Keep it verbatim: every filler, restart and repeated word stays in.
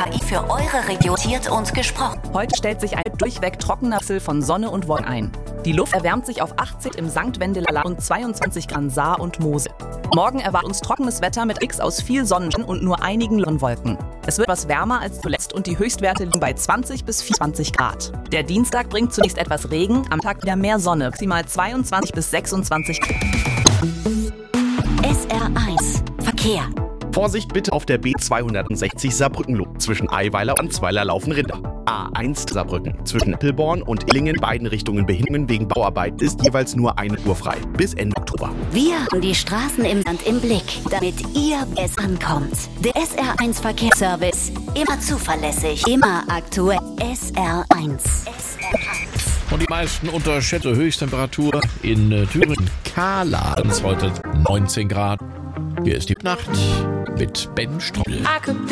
I für eure Region und gesprochen. Heute stellt sich ein durchweg trockener Wechsel von Sonne und Wolken ein. Die Luft erwärmt sich auf achtzehn im Sankt Wendela und zweiundzwanzig Grad in Saar und Mosel. Morgen erwartet uns trockenes Wetter mit X aus viel Sonnenschein und nur einigen Wolken. Es wird etwas wärmer als zuletzt und die Höchstwerte liegen bei zwanzig bis vierundzwanzig Grad. Der Dienstag bringt zunächst etwas Regen, am Tag wieder mehr Sonne, maximal zweiundzwanzig bis sechsundzwanzig Grad. S R eins Verkehr. Vorsicht bitte auf der B zweihundertsechzig Saarbrücken zwischen Eiweiler und Answeiler laufen Rinder. A eins Saarbrücken zwischen Eppelborn und Illingen, beiden Richtungen Behinderungen wegen Bauarbeit, ist jeweils nur eine Uhr frei bis Ende Oktober. Wir haben die Straßen im Land im Blick, damit ihr es ankommt. Der S R eins Verkehrsservice, immer zuverlässig, immer aktuell. S R eins. S R eins. Und die meisten unterschätzte Höchsttemperatur in äh, Thüringen. Kala ist heute neunzehn Grad. Hier ist die Nacht mit Ben Strobel.